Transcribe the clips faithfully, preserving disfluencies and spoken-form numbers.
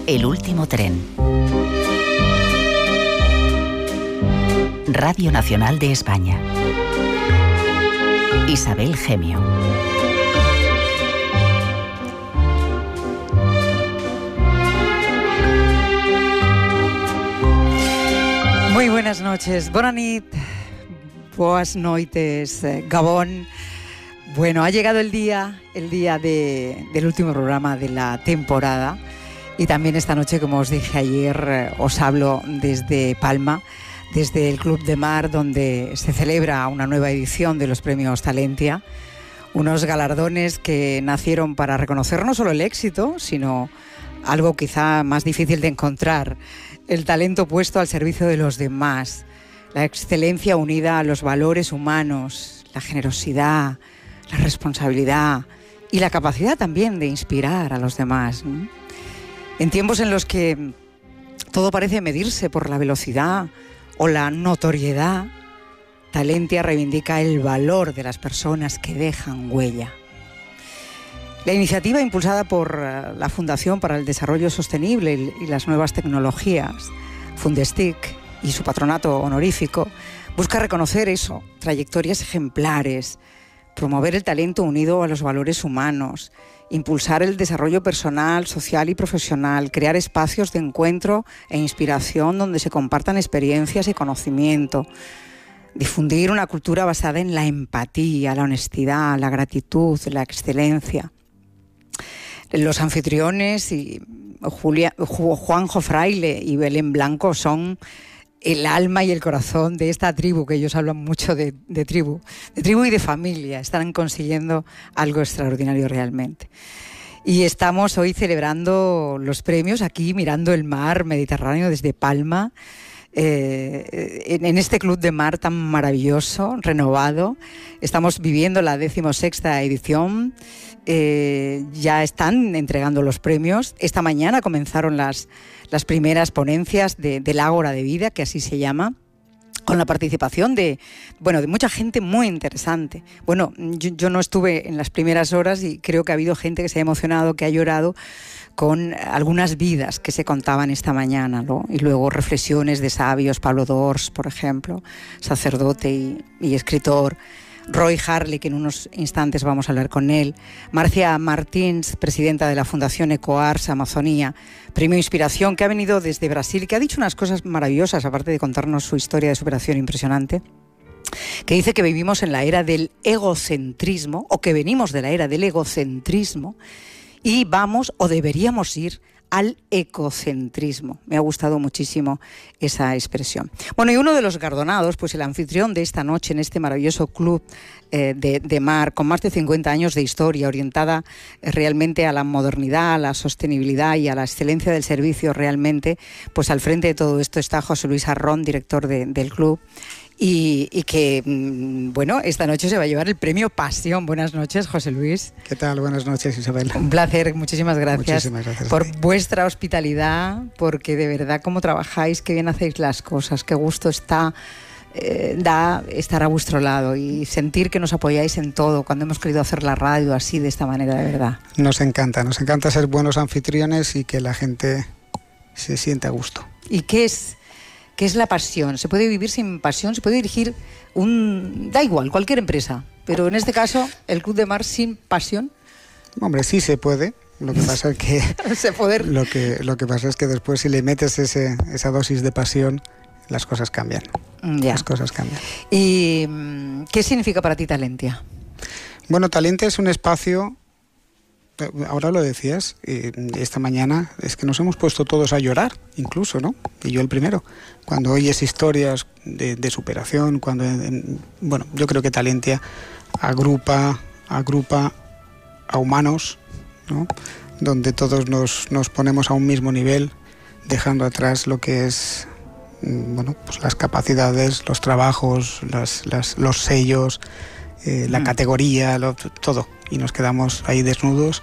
El último tren. Radio Nacional de España. Isabel Gemio. Muy buenas noches, bona nit, boas noites, Gabón. Bueno, ha llegado el día, el día de, del último programa de la temporada, y también esta noche, como os dije ayer, os hablo desde Palma, desde el Club de Mar, donde se celebra una nueva edición de los premios Talentia, unos galardones que nacieron para reconocer no solo el éxito, sino algo quizá más difícil de encontrar: el talento puesto al servicio de los demás, la excelencia unida a los valores humanos, la generosidad, la responsabilidad y la capacidad también de inspirar a los demás, ¿no? En tiempos en los que todo parece medirse por la velocidad o la notoriedad, Talentia reivindica el valor de las personas que dejan huella. La iniciativa, impulsada por la Fundación para el Desarrollo Sostenible y las Nuevas Tecnologías, Fundestic, y su patronato honorífico, busca reconocer eso, trayectorias ejemplares, promover el talento unido a los valores humanos, impulsar el desarrollo personal, social y profesional, crear espacios de encuentro e inspiración donde se compartan experiencias y conocimiento, difundir una cultura basada en la empatía, la honestidad, la gratitud, la excelencia. Los anfitriones, y Julia, Juanjo Fraile y Belén Blanco, son el alma y el corazón de esta tribu, que ellos hablan mucho de, de tribu, de tribu y de familia. Están consiguiendo algo extraordinario realmente. Y estamos hoy celebrando los premios aquí, mirando el mar Mediterráneo desde Palma, eh, en, en este Club de Mar tan maravilloso, renovado. Estamos viviendo la decimosexta edición. Eh, ya están entregando los premios. Esta mañana comenzaron las, las primeras ponencias de, del Ágora de Vida, que así se llama, con la participación de, bueno, de mucha gente muy interesante. Bueno, yo, yo no estuve en las primeras horas y creo que ha habido gente que se ha emocionado, que ha llorado con algunas vidas que se contaban esta mañana, ¿no? Y luego reflexiones de sabios, Pablo Dors, por ejemplo, sacerdote y, y escritor, Roy Harley, que en unos instantes vamos a hablar con él, Marcia Martins, presidenta de la Fundación EcoArs Amazonía, premio Inspiración, que ha venido desde Brasil y que ha dicho unas cosas maravillosas, aparte de contarnos su historia de superación impresionante, que dice que vivimos en la era del egocentrismo, o que venimos de la era del egocentrismo, y vamos, o deberíamos ir, al ecocentrismo. Me ha gustado muchísimo esa expresión. Bueno, y uno de los galardonados, pues el anfitrión de esta noche en este maravilloso club eh, de, de mar, con más de cincuenta años de historia, orientada eh, realmente a la modernidad, a la sostenibilidad y a la excelencia del servicio realmente, pues al frente de todo esto está José Luis Arrón, director de, del club, Y, y que, bueno, esta noche se va a llevar el premio Pasión. Buenas noches, José Luis. ¿Qué tal? Buenas noches, Isabel. Un placer, muchísimas gracias, muchísimas gracias por vuestra hospitalidad, porque de verdad cómo trabajáis, qué bien hacéis las cosas, qué gusto está, eh, da estar a vuestro lado y sentir que nos apoyáis en todo cuando hemos querido hacer la radio así, de esta manera, de verdad. Nos encanta, nos encanta ser buenos anfitriones y que la gente se sienta a gusto. ¿Y qué es...? ¿Qué es la pasión? ¿Se puede vivir sin pasión? ¿Se puede dirigir un... da igual, cualquier empresa, pero en este caso, el Club de Mar sin pasión? Hombre, sí se puede. Lo que pasa es que... ¿Se poder? Lo que, lo que pasa es que después, si le metes ese, esa dosis de pasión, las cosas cambian. Ya. Las cosas cambian. ¿Y qué significa para ti Talentia? Bueno, Talentia es un espacio... Ahora lo decías, eh, esta mañana es que nos hemos puesto todos a llorar, incluso, ¿no? Y yo el primero. Cuando oyes historias de, de superación, cuando, eh, bueno, yo creo que Talentia agrupa, agrupa a humanos, ¿no? Donde todos nos, nos ponemos a un mismo nivel, dejando atrás lo que es, bueno, pues las capacidades, los trabajos, las, las, los sellos, eh, la mm. categoría, lo, todo. Y nos quedamos ahí desnudos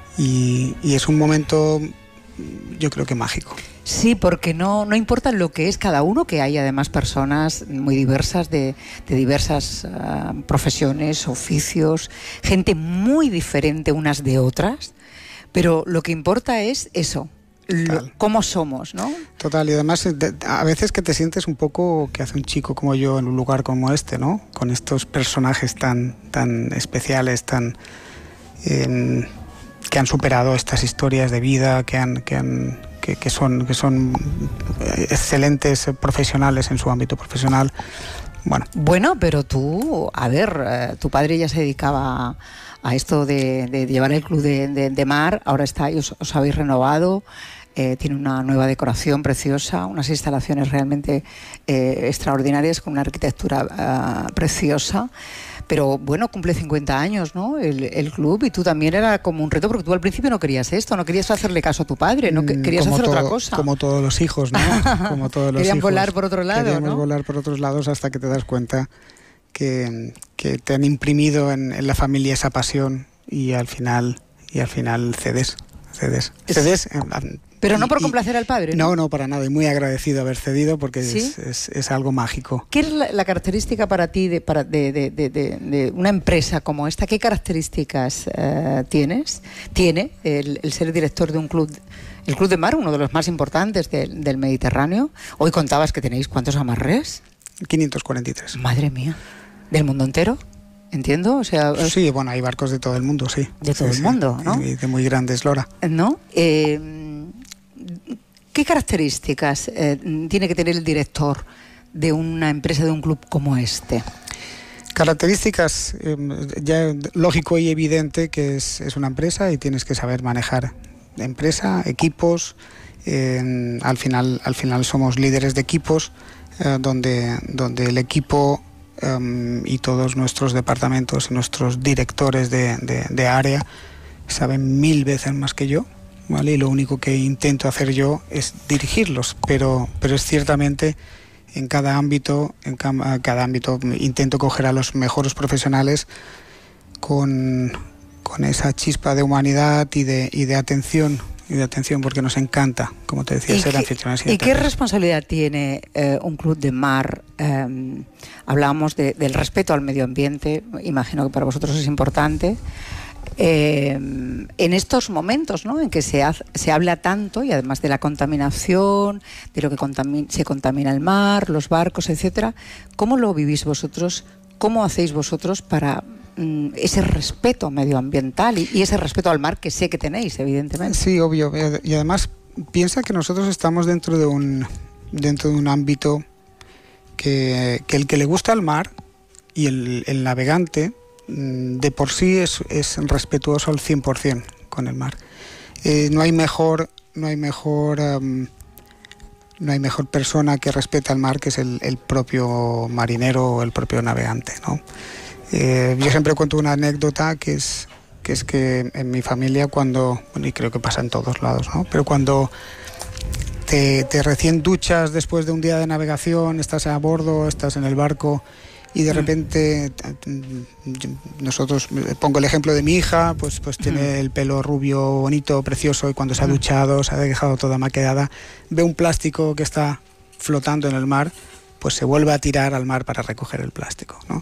y, y es un momento, yo creo que mágico. Sí, porque no, no importa lo que es cada uno, que hay además personas muy diversas, de, de diversas uh, profesiones, oficios, gente muy diferente unas de otras, pero lo que importa es eso, lo, cómo somos, ¿no? Total, y además a veces que te sientes un poco que hace un chico como yo en un lugar como este, ¿no? Con estos personajes tan, tan especiales, tan eh, que han superado estas historias de vida, que han, que han que, que son que son excelentes profesionales en su ámbito profesional. Bueno, bueno, pero tú, a ver, eh, tu padre ya se dedicaba a esto de, de llevar el club de, de, de mar, ahora está, os, os habéis renovado, eh, tiene una nueva decoración preciosa, unas instalaciones realmente eh, extraordinarias con una arquitectura uh, preciosa. Pero bueno, cumple cincuenta años, ¿no? El, el club, y tú también era como un reto, porque tú al principio no querías esto, no querías hacerle caso a tu padre, no querías como hacer todo, otra cosa. Como todos los hijos, ¿no? Como todos los Querían hijos. volar por otro lado, Queríamos ¿no? volar por otros lados hasta que te das cuenta que, que te han imprimido en, en la familia esa pasión y al final y al final cedes, cedes, cedes. En, Pero no y, por complacer al padre, ¿no? No, no, para nada. Y muy agradecido haber cedido porque ¿Sí? es, es, es algo mágico. ¿Qué es la, la característica para ti de, para, de, de, de, de, de una empresa como esta? ¿Qué características uh, tienes? Tiene el, el ser director de un club, el Club de Mar, uno de los más importantes de, del Mediterráneo? Hoy contabas que tenéis ¿cuántos amarres? quinientos cuarenta y tres. Madre mía. ¿Del mundo entero? Entiendo, o sea... Sí, bueno, hay barcos de todo el mundo, sí. De todo sí, el sí. mundo, ¿no? Y de muy grandes lora. ¿No? Eh, ¿Qué características eh, tiene que tener el director de una empresa, de un club como este? Características, eh, ya lógico y evidente que es, es una empresa y tienes que saber manejar empresa, equipos. Eh, al final, al final somos líderes de equipos, eh, donde, donde el equipo um, y todos nuestros departamentos y nuestros directores de, de, de área saben mil veces más que yo, ¿vale? Y lo único que intento hacer yo es dirigirlos, pero, pero es ciertamente en cada ámbito, en cada, cada ámbito intento coger a los mejores profesionales con, con esa chispa de humanidad y de, y de atención. y de atención porque nos encanta, como te decía, ser anfitriones. ¿Y qué responsabilidad tiene eh, un club de mar? Eh, hablábamos de, del respeto al medio ambiente, imagino que para vosotros es importante. Eh, en estos momentos, ¿no?, en que se, ha, se habla tanto, y además de la contaminación, de lo que contamina, se contamina el mar, los barcos, etcétera, ¿cómo lo vivís vosotros? ¿Cómo hacéis vosotros para ese respeto medioambiental y, y ese respeto al mar que sé que tenéis, evidentemente? Sí, obvio. Y además piensa que nosotros estamos dentro de un dentro de un ámbito que, que el que le gusta el mar y el, el navegante de por sí es, es respetuoso al cien por ciento con el mar. Eh, no hay mejor no hay mejor um, no hay mejor persona que respeta al mar que es el, el propio marinero o el propio navegante, ¿no? Eh, yo siempre cuento una anécdota que es que es que en mi familia cuando, bueno, y creo que pasa en todos lados, ¿no?, pero cuando te, te recién duchas después de un día de navegación, estás a bordo, estás en el barco y de repente nosotros, pongo el ejemplo de mi hija, pues, pues tiene el pelo rubio, bonito, precioso, y cuando se ha duchado, se ha dejado toda maquillada, ve un plástico que está flotando en el mar, pues se vuelve a tirar al mar para recoger el plástico, ¿no?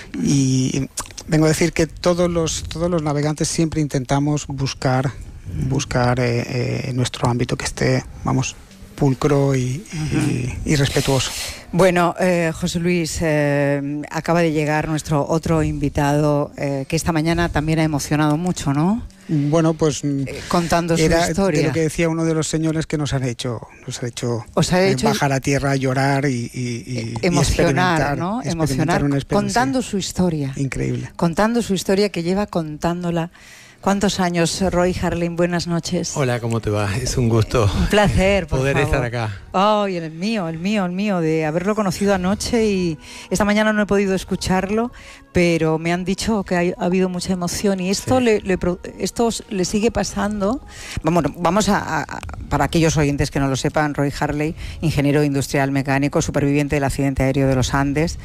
Y vengo a decir que todos los todos los navegantes siempre intentamos buscar buscar eh, eh, en nuestro ámbito que esté, vamos, pulcro y, uh-huh. y, y respetuoso. Bueno, eh, José Luis, eh, acaba de llegar nuestro otro invitado eh, que esta mañana también ha emocionado mucho, ¿no? Bueno, pues eh, contando era su historia. De lo que decía uno de los señores que nos han hecho, nos ha hecho, Os ha hecho bajar a tierra, llorar y, y, y emocionar, y ¿no? Emocionar contando su historia. Increíble. Contando su historia, que lleva contándola. ¿Cuántos años, Roy Harlem? Buenas noches. Hola, ¿cómo te va? Es un gusto. Un placer, por poder favor. estar acá. Oh, y el mío, el mío, el mío, de haberlo conocido anoche, y esta mañana no he podido escucharlo, pero me han dicho que ha, ha habido mucha emoción, y esto, sí. le, le, esto le sigue pasando. Vamos, vamos a, a, para aquellos oyentes que no lo sepan, Roy Harlem, ingeniero industrial mecánico, superviviente del accidente aéreo de los Andes,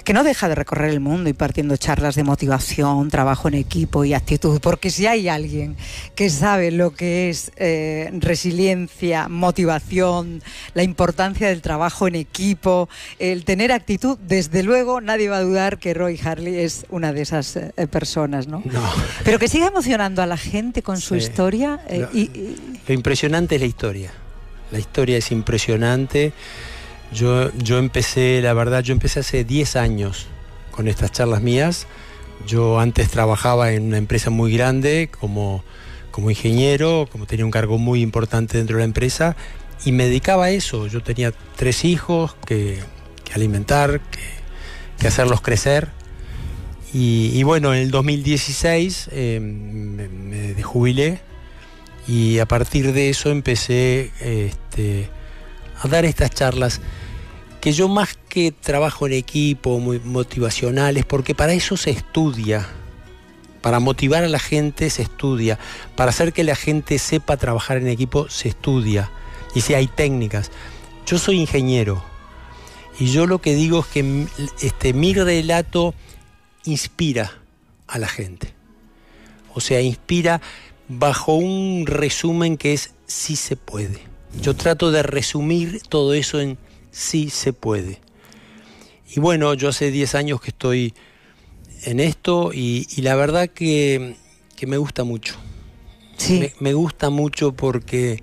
que no deja de recorrer el mundo impartiendo charlas de motivación, trabajo en equipo y actitud, porque si hay alguien que sabe lo que es eh, resiliencia, motivación, la importancia del trabajo en equipo, el tener actitud, desde luego nadie va a dudar que Roy Harley es una de esas eh, personas, ¿no? No. Pero que siga emocionando a la gente con su Sí. historia. Eh, Lo, y, y... lo impresionante es la historia. La historia es impresionante. Yo, yo empecé, la verdad, yo empecé hace diez años con estas charlas mías. Yo antes trabajaba en una empresa muy grande como, como ingeniero, como tenía un cargo muy importante dentro de la empresa, y me dedicaba a eso. Yo tenía tres hijos que, que alimentar, que, que hacerlos crecer. Y, y bueno, en el dos mil dieciséis eh, me, me jubilé, y a partir de eso empecé este, a dar estas charlas, que yo más que trabajo en equipo, muy motivacionales, porque para eso se estudia, para motivar a la gente se estudia, para hacer que la gente sepa trabajar en equipo se estudia, y si hay técnicas. Yo soy ingeniero, y yo lo que digo es que este, mi relato inspira a la gente, o sea, inspira bajo un resumen que es sí se puede. Yo trato de resumir todo eso en sí se puede. Y bueno, yo hace diez años que estoy en esto, y, y la verdad que, que me gusta mucho. Sí. Me, me gusta mucho porque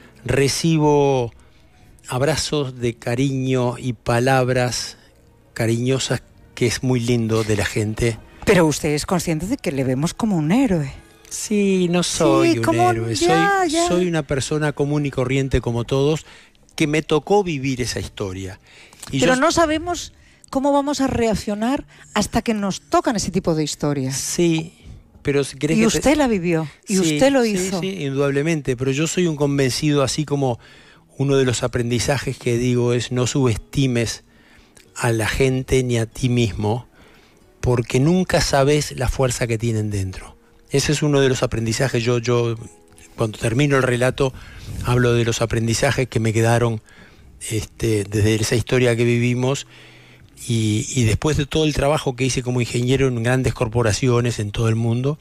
recibo abrazos de cariño y palabras cariñosas, que es muy lindo, de la gente. Pero usted es consciente de que le vemos como un héroe. Sí, no soy Sí, un como, héroe, ya, soy, ya. soy una persona común y corriente como todos, que me tocó vivir esa historia. Y Pero yo, no sabemos cómo vamos a reaccionar hasta que nos tocan ese tipo de historias. Sí, pero si querés Y que usted te... la vivió, y Sí, usted lo sí, hizo. Sí, indudablemente, pero yo soy un convencido, así como uno de los aprendizajes que digo es: no subestimes a la gente ni a ti mismo, porque nunca sabes la fuerza que tienen dentro. Ese es uno de los aprendizajes. Yo, yo cuando termino el relato, hablo de los aprendizajes que me quedaron este, desde esa historia que vivimos, y, y después de todo el trabajo que hice como ingeniero en grandes corporaciones en todo el mundo,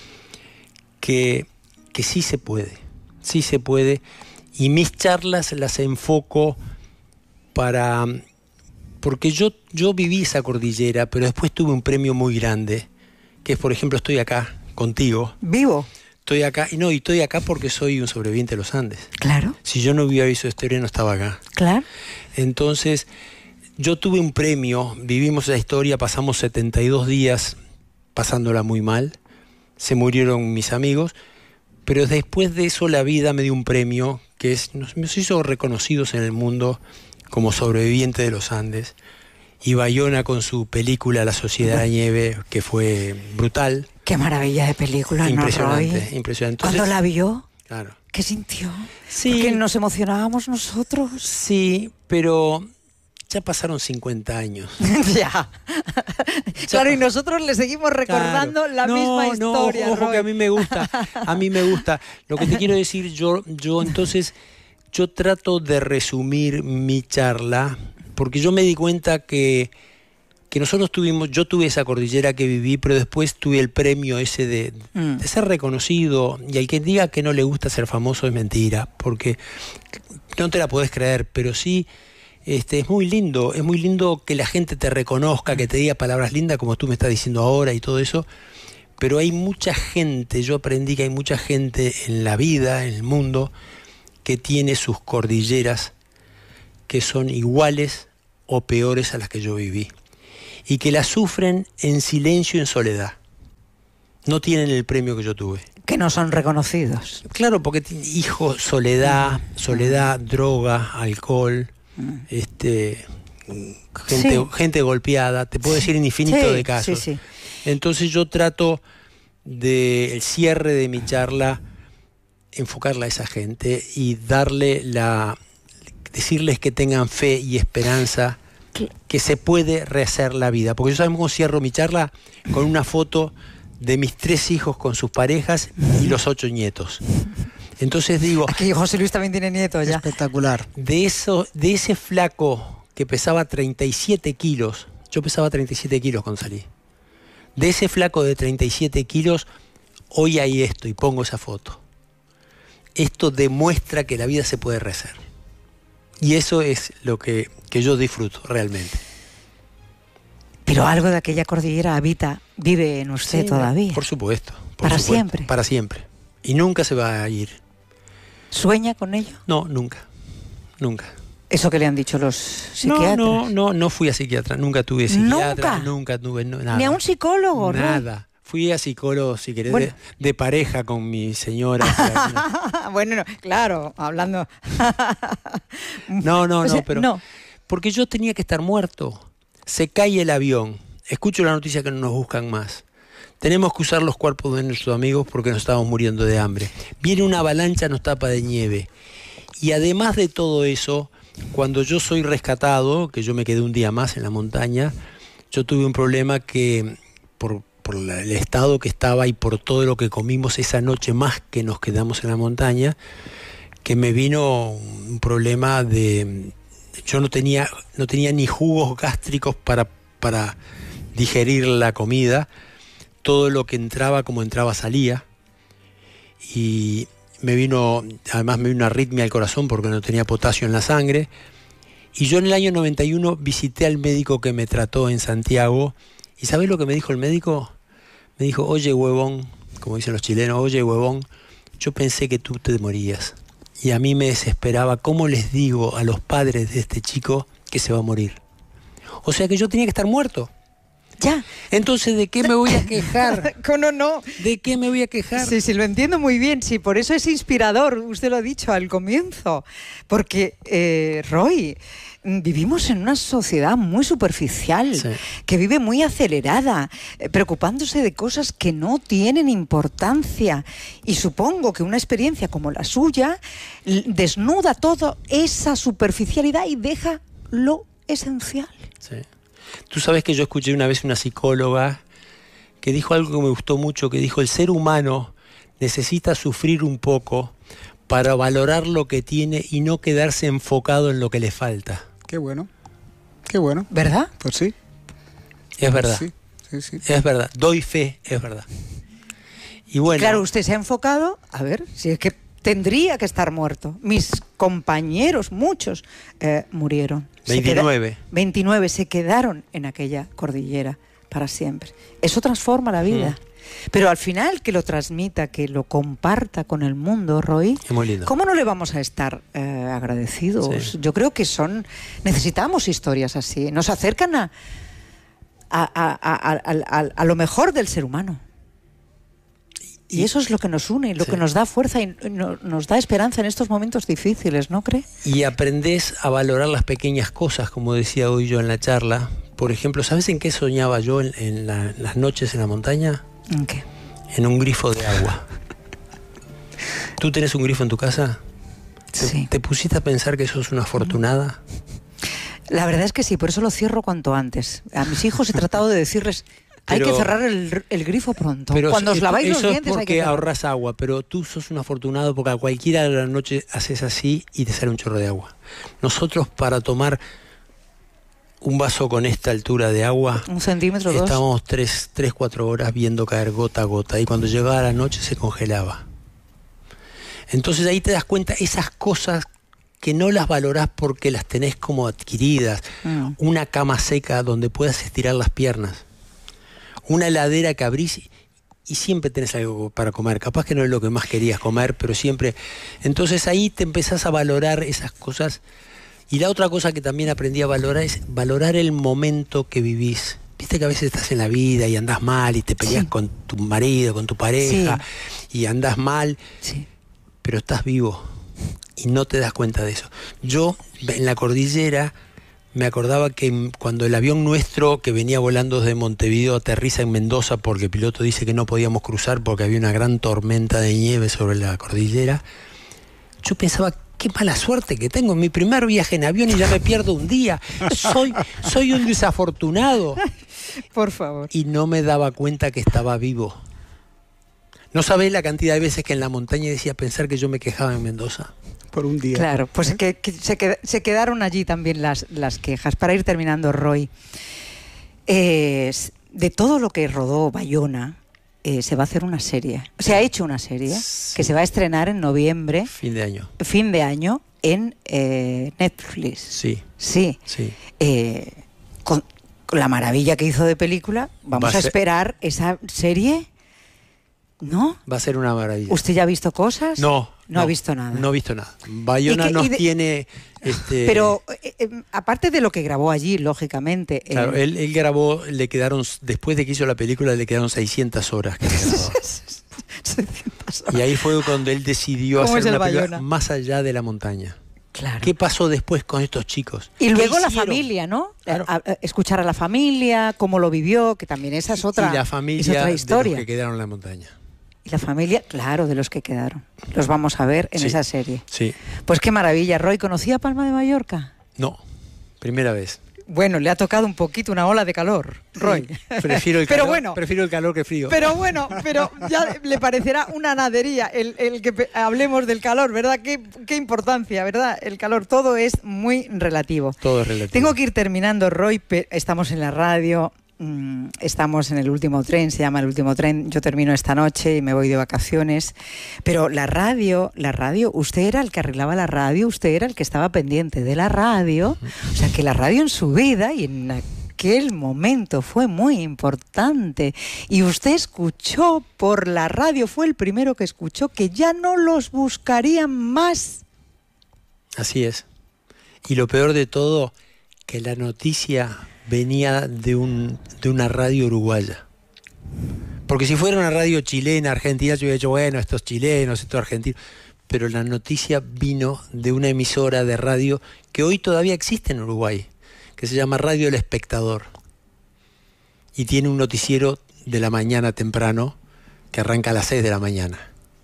que, que sí se puede, sí se puede, y mis charlas las enfoco para... porque yo, yo viví esa cordillera, pero después tuve un premio muy grande, que es, por ejemplo, estoy acá contigo. Vivo. Estoy acá, y no, y estoy acá porque soy un sobreviviente de los Andes. Claro, Si yo no hubiera visto esta historia, no estaba acá. claro. Entonces, yo tuve un premio, vivimos esa historia, pasamos setenta y dos días pasándola muy mal, se murieron mis amigos, pero después de eso la vida me dio un premio que es, nos, nos hizo reconocidos en el mundo como sobreviviente de los Andes. Y Bayona con su película La Sociedad de la Nieve, que fue brutal. Qué maravilla de película, ¿no, Impresionante, Roy? impresionante. ¿Cuándo Entonces, la vio? Claro. ¿Qué sintió? Sí. Porque nos emocionábamos nosotros. Sí, pero ya pasaron cincuenta años. Ya. Claro, y nosotros le seguimos recordando Claro. la no, misma no, historia, ojo, Roy. que a mí me gusta, a mí me gusta. Lo que te quiero decir, yo, yo entonces, yo trato de resumir mi charla, porque yo me di cuenta que, que nosotros tuvimos, yo tuve esa cordillera que viví, pero después tuve el premio ese de, Mm. de ser reconocido, y al que diga que no le gusta ser famoso es mentira, porque no te la podés creer, pero sí... Este, es muy lindo, es muy lindo que la gente te reconozca, que te diga palabras lindas como tú me estás diciendo ahora y todo eso, pero hay mucha gente, yo aprendí que hay mucha gente en la vida, en el mundo, que tiene sus cordilleras que son iguales o peores a las que yo viví, y que las sufren en silencio y en soledad. No tienen el premio que yo tuve. Que no son reconocidos. Claro, porque tienen hijos, soledad, soledad, droga, alcohol... Este, gente, Sí. gente golpeada, te puedo decir un infinito Sí, de casos. sí, sí. Entonces yo trato de el cierre de mi charla enfocarla a esa gente y darle la decirles que tengan fe y esperanza, que se puede rehacer la vida. Porque yo sabemos cómo cierro mi charla con una foto de mis tres hijos con sus parejas y los ocho nietos. Entonces digo, Aquí José Luis también tiene nietos ya. Espectacular. de eso, de ese flaco que pesaba treinta y siete kilos, Yo pesaba treinta y siete kilos cuando salí. De ese flaco de treinta y siete kilos, hoy hay esto y pongo esa foto. Esto demuestra que la vida se puede rehacer. Y eso es lo que, que yo disfruto realmente. Pero algo de aquella cordillera habita, vive en usted sí, todavía. Por supuesto. Por para supuesto, siempre. Para siempre. Y nunca se va a ir. ¿Sueña con ello? No, nunca. Nunca. ¿Eso que le han dicho los psiquiatras? No, no, no, no fui a psiquiatra. Nunca tuve psiquiatra. ¿Nunca? Nunca tuve no, nada. ¿Ni a un psicólogo? Nada. ¿No? Fui a psicólogo, si querés, bueno. de, de pareja con mi señora. Bueno, no, claro, hablando... no, no, o sea, no, pero... No. Porque yo tenía que estar muerto. Se cae el avión. Escucho la noticia que no nos buscan más. Tenemos que usar los cuerpos de nuestros amigos porque nos estamos muriendo de hambre. Viene una avalancha, nos tapa de nieve. Y además de todo eso, cuando yo soy rescatado, que yo me quedé un día más en la montaña, yo tuve un problema que por, por la, el estado que estaba y por todo lo que comimos esa noche más que nos quedamos en la montaña, que me vino un problema de... Yo no tenía, no tenía ni jugos gástricos para, para digerir la comida. Todo lo que entraba, como entraba, salía. Y me vino, además me vino una arritmia al corazón porque no tenía potasio en la sangre. Y yo en el año noventa y uno visité al médico que me trató en Santiago. ¿Y sabés lo que me dijo el médico? Me dijo, oye huevón, como dicen los chilenos, oye huevón, yo pensé que tú te morías. Y a mí me desesperaba, ¿cómo les digo a los padres de este chico que se va a morir? O sea que yo tenía que estar muerto. Ya. Entonces, ¿de qué me voy a quejar? ¿Cómo no? ¿De qué me voy a quejar? Sí, sí, lo entiendo muy bien. Sí, por eso es inspirador. Usted lo ha dicho al comienzo. Porque, eh, Roy, vivimos en una sociedad muy superficial, sí. que vive muy acelerada, eh, preocupándose de cosas que no tienen importancia. Y supongo que una experiencia como la suya desnuda toda esa superficialidad y deja lo esencial. Sí. Tú sabes que yo escuché una vez una psicóloga que dijo algo que me gustó mucho, que dijo, el ser humano necesita sufrir un poco para valorar lo que tiene y no quedarse enfocado en lo que le falta. Qué bueno, qué bueno. ¿Verdad? Pues sí. Es verdad. Sí, sí, sí. Es verdad. Doy fe, es verdad. Y bueno. Claro, usted se ha enfocado, a ver, si es que tendría que estar muerto. Mis compañeros, muchos, eh, murieron. veintinueve. Se queda, veintinueve se quedaron en aquella cordillera para siempre. Eso transforma la vida. Mm. Pero al final que lo transmita, que lo comparta con el mundo, Roy, es muy lindo. ¿Cómo no le vamos a estar eh, agradecidos? Sí. Yo creo que son, necesitamos historias así. Nos acercan a, a, a, a, a, a, a lo mejor del ser humano. Y eso es lo que nos une, lo sí. que nos da fuerza y no, nos da esperanza en estos momentos difíciles, ¿no cree? Y aprendés a valorar las pequeñas cosas, como decía hoy yo en la charla. Por ejemplo, ¿sabes en qué soñaba yo en, en la, las noches en la montaña? ¿En qué? En un grifo de agua. ¿Tú tenés un grifo en tu casa? Sí. ¿Te, te pusiste a pensar que sos una afortunada? La verdad es que sí, por eso lo cierro cuanto antes. A mis hijos he tratado de decirles... Pero, hay que cerrar el, el grifo pronto. Pero cuando os laváis los dientes es hay que porque ahorras agua, pero tú sos un afortunado porque a cualquiera de la noche haces así y te sale un chorro de agua. Nosotros para tomar un vaso con esta altura de agua, un centímetro, dos, estábamos tres, tres, cuatro horas viendo caer gota a gota y cuando llegaba la noche se congelaba. Entonces ahí te das cuenta esas cosas que no las valorás porque las tenés como adquiridas. Mm. Una cama seca donde puedas estirar las piernas. Una heladera que abrís y siempre tenés algo para comer. Capaz que no es lo que más querías comer, pero siempre... Entonces ahí te empezás a valorar esas cosas. Y la otra cosa que también aprendí a valorar es valorar el momento que vivís. Viste que a veces estás en la vida y andás mal y te peleas sí. con tu marido, con tu pareja, sí. y andás mal, sí. pero estás vivo y no te das cuenta de eso. Yo en la cordillera... Me acordaba que cuando el avión nuestro que venía volando desde Montevideo aterriza en Mendoza porque el piloto dice que no podíamos cruzar porque había una gran tormenta de nieve sobre la cordillera, yo pensaba, qué mala suerte que tengo en mi primer viaje en avión y ya me pierdo un día. Soy, soy un desafortunado. Por favor. Y no me daba cuenta que estaba vivo. ¿No sabés la cantidad de veces que en la montaña decía pensar que yo me quejaba en Mendoza? Por un día. Claro, pues ¿eh? que, que se, qued, se quedaron allí también las, las quejas. Para ir terminando, Roy, Eh, de todo lo que rodó Bayona, eh, se va a hacer una serie. Se ha hecho una serie sí. que se va a estrenar en noviembre. Fin de año. Fin de año en eh, Netflix. Sí. Sí. sí. Eh, con, con la maravilla que hizo de película, vamos a, a esperar esa serie. ¿No? Va a ser una maravilla. ¿Usted ya ha visto cosas? No. No, no ha visto nada. No he visto nada. Bayona nos de... tiene... Este... Pero, eh, eh, aparte de lo que grabó allí, lógicamente... Claro, eh... él, él grabó, le quedaron, después de que hizo la película, le quedaron seiscientas horas que seiscientas horas. Y ahí fue cuando él decidió hacer una película Bayona? Más allá de la montaña. Claro. ¿Qué pasó después con estos chicos? Y luego la familia, ¿no? Claro. A, a, escuchar a la familia, cómo lo vivió, que también esa es otra, y la familia es otra historia. De los que quedaron en la montaña. Y la familia, claro, de los que quedaron. Los vamos a ver en sí, esa serie. Sí. Pues qué maravilla. Roy, ¿conocía Palma de Mallorca? No, primera vez. Bueno, le ha tocado un poquito una ola de calor, Roy. Sí, prefiero el pero calor, bueno, prefiero el calor que frío. Pero bueno, pero ya le parecerá una nadería el, el que hablemos del calor, ¿verdad? Qué, qué importancia, ¿verdad? El calor, todo es muy relativo. Todo es relativo. Tengo que ir terminando, Roy. Estamos en la radio. Estamos en el último tren, se llama el último tren. Yo termino esta noche y me voy de vacaciones. Pero la radio, la radio, usted era el que arreglaba la radio, usted era el que estaba pendiente de la radio. O sea que la radio en su vida y en aquel momento fue muy importante. Y usted escuchó por la radio, fue el primero que escuchó que ya no los buscarían más. Así es. Y lo peor de todo, que la noticia venía de, un, de una radio uruguaya. Porque si fuera una radio chilena, argentina, yo hubiera dicho, bueno, estos chilenos, estos argentinos. Pero la noticia vino de una emisora de radio que hoy todavía existe en Uruguay, que se llama Radio El Espectador. Y tiene un noticiero de la mañana temprano, que arranca a las seis de la mañana.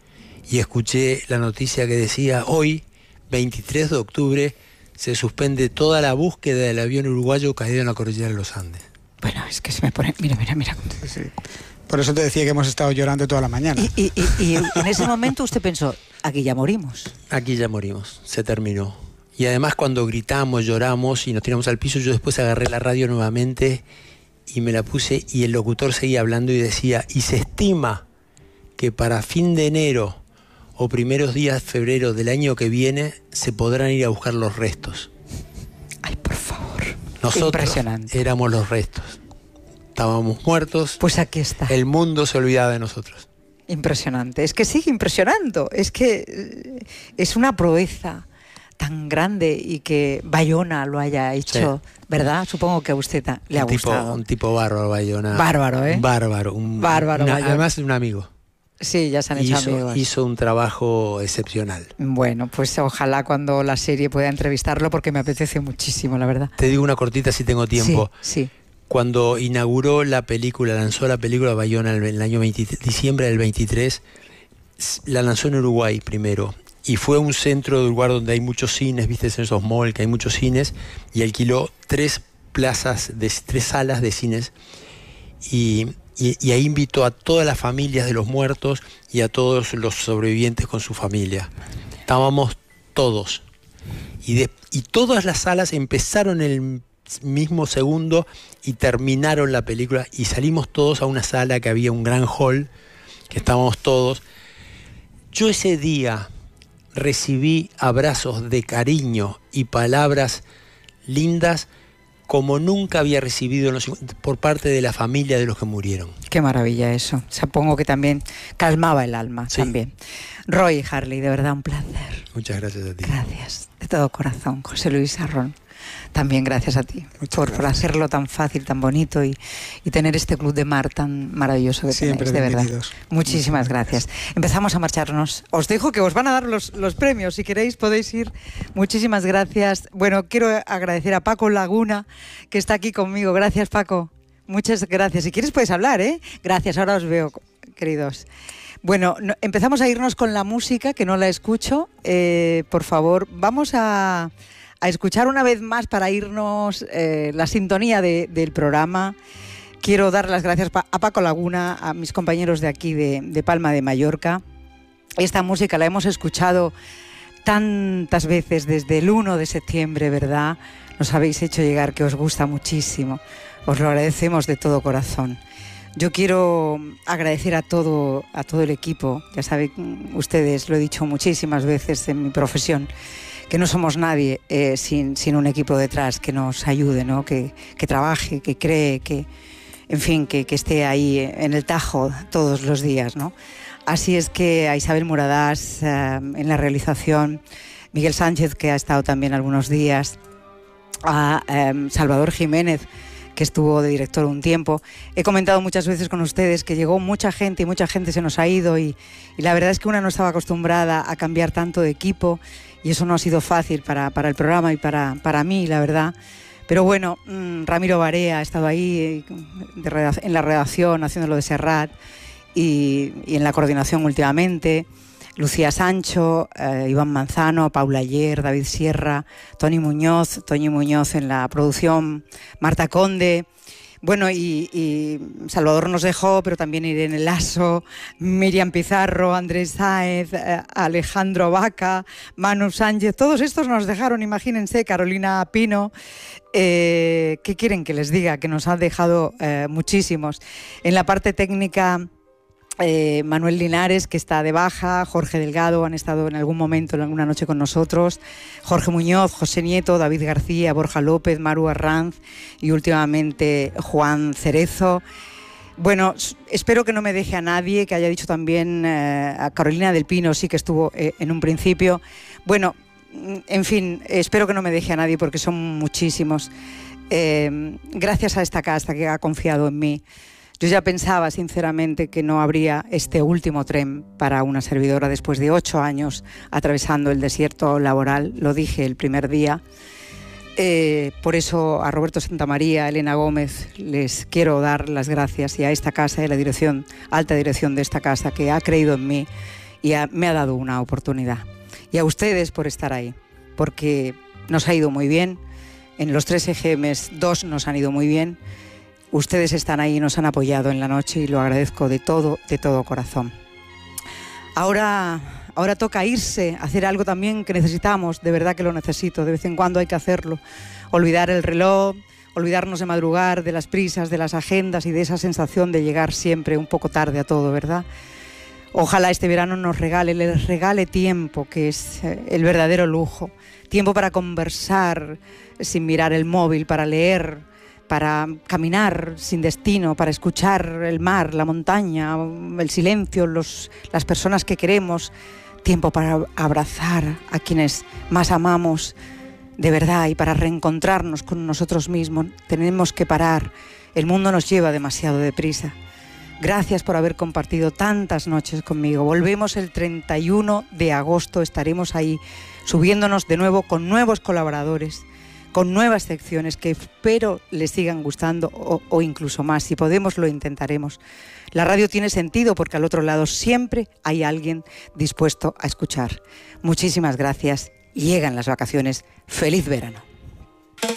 Y escuché la noticia que decía, hoy, veintitrés de octubre, se suspende toda la búsqueda del avión uruguayo caído en la cordillera de los Andes. Bueno, es que se me pone... Mira, mira, mira. Sí. Por eso te decía que hemos estado llorando toda la mañana. Y, y, y, y en ese momento usted pensó, aquí ya morimos. Aquí ya morimos, se terminó. Y además cuando gritamos, lloramos y nos tiramos al piso, yo después agarré la radio nuevamente y me la puse y el locutor seguía hablando y decía, y se estima que para fin de enero o primeros días de febrero del año que viene se podrán ir a buscar los restos. Ay, por favor. Nosotros impresionante. Éramos los restos. Estábamos muertos. Pues aquí está. El mundo se olvidaba de nosotros. Impresionante. Es que sigue impresionando. Es que es una proeza tan grande y que Bayona lo haya hecho, sí. ¿Verdad? Supongo que a usted le ha un tipo, gustado. Un tipo bárbaro, Bayona. Bárbaro, ¿eh? Un bárbaro. Un, bárbaro, una, además de un amigo. Sí, ya se han hecho hizo, amigos. Hizo un trabajo excepcional. Bueno, pues ojalá cuando la serie pueda entrevistarlo porque me apetece muchísimo, la verdad. Te digo una cortita si tengo tiempo. Sí, sí. Cuando inauguró la película, lanzó la película Bayona en el año veinte, diciembre del veintitrés, la lanzó en Uruguay primero. Y fue a un centro de lugar donde hay muchos cines, viste, en esos malls que hay muchos cines, y alquiló tres plazas, de, tres salas de cines. Y... Y, y ahí invitó a todas las familias de los muertos y a todos los sobrevivientes con su familia. Estábamos todos. Y, de, y todas las salas empezaron el mismo segundo y terminaron la película. Y salimos todos a una sala que había un gran hall, que estábamos todos. Yo ese día recibí abrazos de cariño y palabras lindas como nunca había recibido por parte de la familia de los que murieron. Qué maravilla eso. Supongo que también calmaba el alma. Sí. También. Roy Harley, de verdad un placer. Muchas gracias a ti. Gracias, de todo corazón. José Luis Arrón, también gracias a ti por, por hacerlo tan fácil, tan bonito y, y tener este club de mar tan maravilloso que Siempre tenéis, de verdad. Muchísimas, Muchísimas gracias. gracias. Empezamos a marcharnos. Os dejo que os van a dar los, los premios. Si queréis podéis ir. Muchísimas gracias. Bueno, quiero agradecer a Paco Laguna, que está aquí conmigo. Gracias, Paco. Muchas gracias. Si quieres puedes hablar, ¿eh? Gracias, ahora os veo, queridos. Bueno, no, empezamos a irnos con la música, que no la escucho. Eh, por favor, vamos a... a escuchar una vez más para irnos eh, la sintonía de, del programa. Quiero dar las gracias a Paco Laguna, a mis compañeros de aquí de, de Palma de Mallorca. Esta música la hemos escuchado tantas veces desde el uno de septiembre, ¿verdad? Nos habéis hecho llegar que os gusta muchísimo. Os lo agradecemos de todo corazón. Yo quiero agradecer a todo, a todo el equipo. Ya saben ustedes, lo he dicho muchísimas veces en mi profesión, que no somos nadie eh, sin, sin un equipo detrás que nos ayude, ¿no? que, que trabaje, que cree, que, en fin, que, que esté ahí en el tajo todos los días, ¿no? Así es que a Isabel Muradás eh, en la realización, Miguel Sánchez, que ha estado también algunos días, a eh, Salvador Jiménez, que estuvo de director un tiempo. He comentado muchas veces con ustedes que llegó mucha gente y mucha gente se nos ha ido y, y la verdad es que una no estaba acostumbrada a cambiar tanto de equipo y eso no ha sido fácil para, para el programa y para, para mí, la verdad. Pero bueno, mmm, Ramiro Barea ha estado ahí de redac- en la redacción haciendo lo de Serrat y, y en la coordinación últimamente. Lucía Sancho, eh, Iván Manzano, Paula Ayer, David Sierra, Toni Muñoz, Toñi Muñoz en la producción, Marta Conde. Bueno, y, y Salvador nos dejó, pero también Irene Lasso, Miriam Pizarro, Andrés Sáez, eh, Alejandro Vaca, Manu Sánchez, todos estos nos dejaron, imagínense, Carolina Pino. Eh, ¿Qué quieren que les diga? Que nos han dejado eh, muchísimos. En la parte técnica, Eh, Manuel Linares, que está de baja, Jorge Delgado, han estado en algún momento, en alguna noche con nosotros, Jorge Muñoz, José Nieto, David García, Borja López, Maru Arranz y últimamente Juan Cerezo. Bueno, espero que no me deje a nadie, que haya dicho también eh, a Carolina del Pino, sí que estuvo eh, en un principio. Bueno, en fin, espero que no me deje a nadie porque son muchísimos. Eh, gracias a esta casa que ha confiado en mí. Yo ya pensaba, sinceramente, que no habría este último tren para una servidora después de ocho años atravesando el desierto laboral. Lo dije el primer día. Eh, por eso a Roberto Santamaría, a Elena Gómez, les quiero dar las gracias y a esta casa y a la dirección, alta dirección de esta casa, que ha creído en mí y ha, me ha dado una oportunidad. Y a ustedes por estar ahí, porque nos ha ido muy bien. En los tres E G Ms, dos nos han ido muy bien. Ustedes están ahí y nos han apoyado en la noche y lo agradezco de todo, de todo corazón. Ahora, ahora toca irse, hacer algo también que necesitamos, de verdad que lo necesito, de vez en cuando hay que hacerlo. Olvidar el reloj, olvidarnos de madrugar, de las prisas, de las agendas y de esa sensación de llegar siempre un poco tarde a todo, ¿verdad? Ojalá este verano nos regale, les regale tiempo, que es el verdadero lujo. Tiempo para conversar sin mirar el móvil, para leer, para caminar sin destino, para escuchar el mar, la montaña, el silencio, los, las personas que queremos. Tiempo para abrazar a quienes más amamos de verdad y para reencontrarnos con nosotros mismos. Tenemos que parar. El mundo nos lleva demasiado deprisa. Gracias por haber compartido tantas noches conmigo. Volvemos el treinta y uno de agosto. Estaremos ahí subiéndonos de nuevo con nuevos colaboradores, con nuevas secciones que espero les sigan gustando o, o incluso más. Si podemos, lo intentaremos. La radio tiene sentido porque al otro lado siempre hay alguien dispuesto a escuchar. Muchísimas gracias. Llegan las vacaciones. ¡Feliz verano!